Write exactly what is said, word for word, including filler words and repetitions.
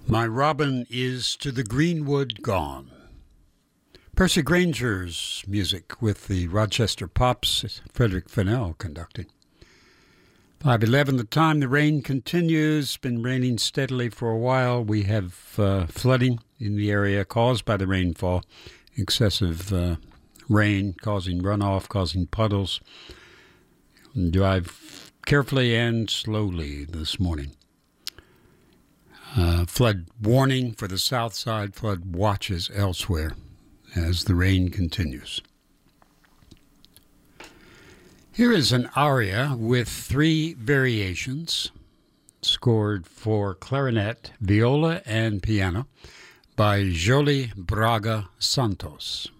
My Robin is to the greenwood gone. Percy Granger's music with the Rochester Pops, Frederick Fennell conducting. five eleven the time, the rain continues, been raining steadily for a while. We have uh, flooding in the area caused by the rainfall, excessive uh, rain causing runoff, causing puddles. Drive carefully and slowly this morning. Uh, flood warning for the south side, flood watches elsewhere as the rain continues. Here is an aria with three variations, scored for clarinet, viola, and piano by Jolie Braga Santos.